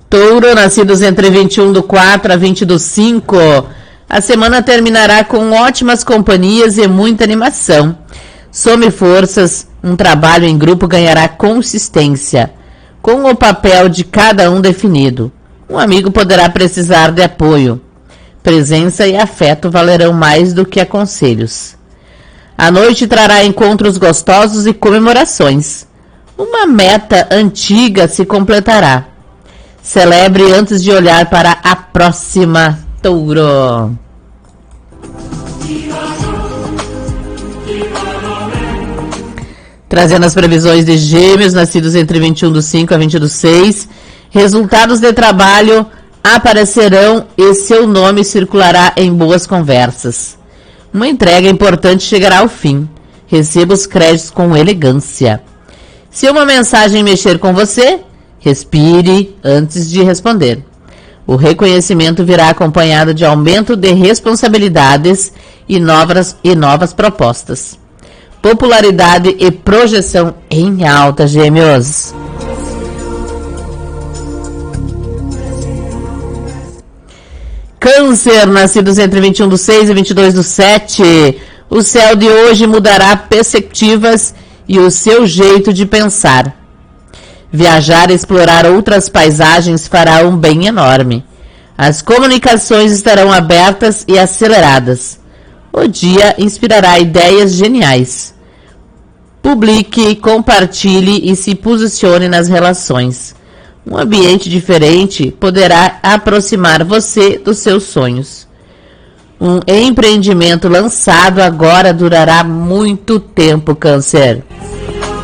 Touro, nascidos entre 21/4 a 20/5. A semana terminará com ótimas companhias e muita animação. Some forças, um trabalho em grupo ganhará consistência, com o papel de cada um definido. Um amigo poderá precisar de apoio. Presença e afeto valerão mais do que aconselhos. A noite trará encontros gostosos e comemorações. Uma meta antiga se completará. Celebre antes de olhar para a próxima, Touro. Trazendo as previsões de Gêmeos, nascidos entre 21/5 a 20/6. Resultados de trabalho aparecerão e seu nome circulará em boas conversas. Uma entrega importante chegará ao fim. Receba os créditos com elegância. Se uma mensagem mexer com você, respire antes de responder. O reconhecimento virá acompanhado de aumento de responsabilidades e novas propostas. Popularidade e projeção em alta, Gêmeos. Câncer, nascidos entre 21/6 e 22/7. O céu de hoje mudará perspectivas e o seu jeito de pensar. Viajar e explorar outras paisagens fará um bem enorme. As comunicações estarão abertas e aceleradas. O dia inspirará ideias geniais. Publique, compartilhe e se posicione nas relações. Um ambiente diferente poderá aproximar você dos seus sonhos. Um empreendimento lançado agora durará muito tempo, Câncer.